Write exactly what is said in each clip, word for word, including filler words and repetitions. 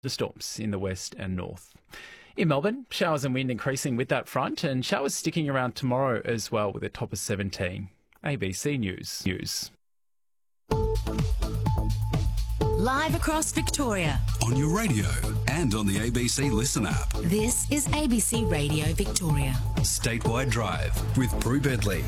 Storms in the west and north. In Melbourne, showers and wind increasing with that front, and showers sticking around tomorrow as well with a top of seventeen. A B C News. News. Live across Victoria. On your radio and on the A B C Listen app. This is A B C Radio Victoria. Statewide Drive with Prue Bentley.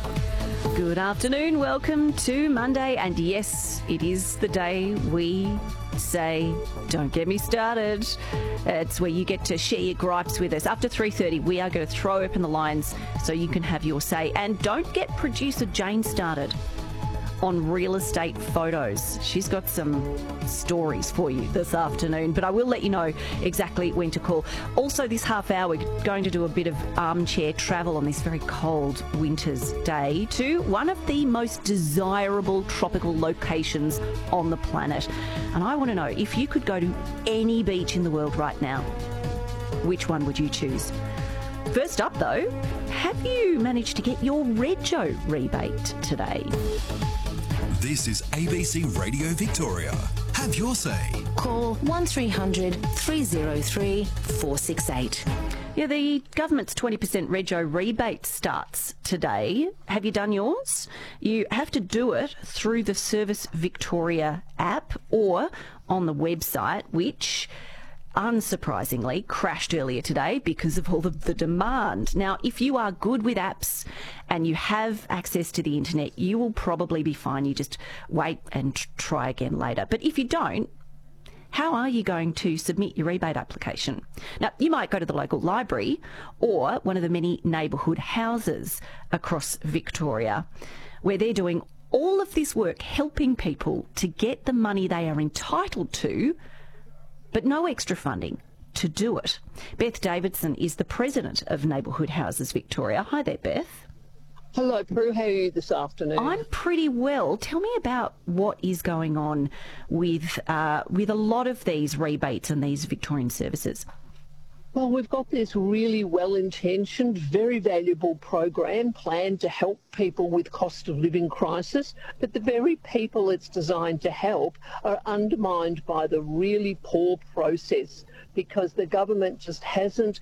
Good afternoon. Welcome to Monday. And yes, it is the day we say, don't get me started. It's where you get to share your gripes with us. After three thirty, we are going to throw open the lines so you can have your say. And don't get producer Jane started on real estate photos. She's got some stories for you this afternoon, but I will let you know exactly when to call. Also, this half hour, we're going to do a bit of armchair travel on this very cold winter's day to one of the most desirable tropical locations on the planet. And I want to know, if you could go to any beach in the world right now, which one would you choose? First up, though, have you managed to get your Rego rebate today? This is A B C Radio Victoria. Have your say. Call one three hundred three oh three four six eight. Yeah, the government's twenty percent Rego rebate starts today. Have you done yours? You have to do it through the Service Victoria app or on the website, which unsurprisingly crashed earlier today because of all of the demand. Now, if you are good with apps and you have access to the internet, you will probably be fine. You just wait and try again later. But if you don't, how are you going to submit your rebate application? Now, you might go to the local library or one of the many neighbourhood houses across Victoria where they're doing all of this work helping people to get the money they are entitled to, but no extra funding to do it. Beth Davidson is the president of Neighbourhood Houses Victoria. Hi there, Beth. Hello, Prue. How are you this afternoon? I'm pretty well. Tell me about what is going on with uh, with a lot of these rebates and these Victorian services. Well, we've got this really well-intentioned, very valuable program planned to help people with cost of living crisis, but the very people it's designed to help are undermined by the really poor process because the government just hasn't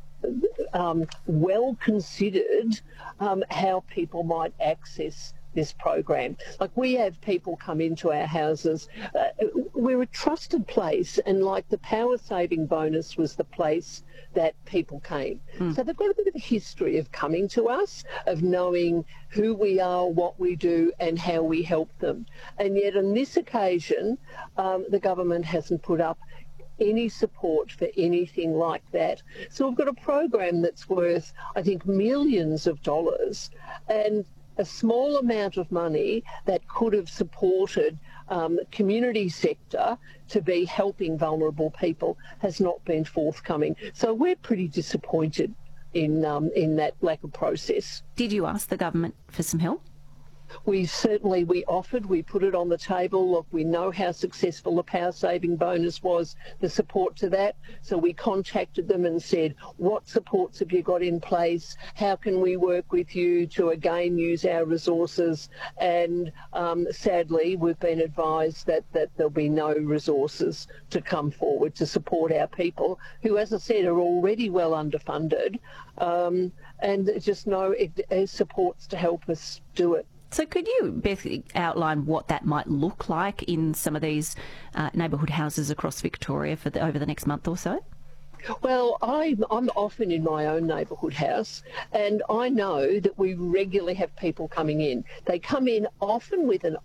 um, well considered um, how people might access this program. Like, we have people come into our houses. Uh, we're a trusted place, and like the power saving bonus was the place that people came. Mm. So they've got a bit of a history of coming to us, of knowing who we are, what we do, and how we help them. And yet on this occasion, um, the government hasn't put up any support for anything like that. So we've got a program that's worth, I think, millions of dollars, and a small amount of money that could have supported um, the community sector to be helping vulnerable people has not been forthcoming. So we're pretty disappointed in um, in that lack of process. Did you ask the government for some help? We certainly, we offered, we put it on the table. Look, we know how successful the power saving bonus was, the support to that. So we contacted them and said, what supports have you got in place? How can we work with you to again use our resources? And um, sadly, we've been advised that, that there'll be no resources to come forward to support our people who, as I said, are already well underfunded, um, and just no supports to help us do it. So could you, Beth, outline what that might look like in some of these uh, neighbourhood houses across Victoria for the, over the next month or so? Well, I, I'm often in my own neighbourhood house, and I know that we regularly have people coming in. They come in often with an